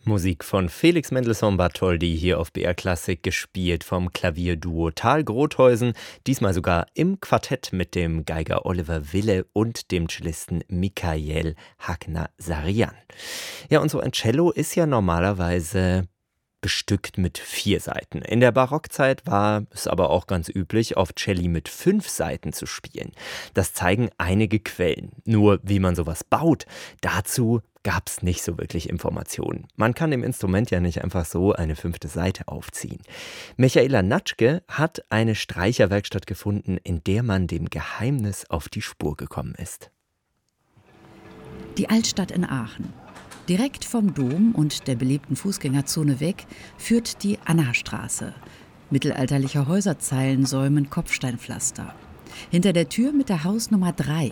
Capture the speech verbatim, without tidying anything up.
Musik von Felix Mendelssohn-Bartholdy hier auf B R Klassik, gespielt vom Klavierduo Tal Grotheusen, diesmal sogar im Quartett mit dem Geiger Oliver Wille und dem Cellisten Mikhail Haghnassarian. Ja, und so ein Cello ist ja normalerweise bestückt mit vier Saiten. In der Barockzeit war es aber auch ganz üblich, auf Celli mit fünf Saiten zu spielen. Das zeigen einige Quellen. Nur wie man sowas baut, dazu gab es nicht so wirklich Informationen. Man kann dem Instrument ja nicht einfach so eine fünfte Saite aufziehen. Michaela Natschke hat eine Streicherwerkstatt gefunden, in der man dem Geheimnis auf die Spur gekommen ist. Die Altstadt in Aachen. Direkt vom Dom und der belebten Fußgängerzone weg führt die Annastraße. Mittelalterliche Häuserzeilen säumen Kopfsteinpflaster. Hinter der Tür mit der Hausnummer drei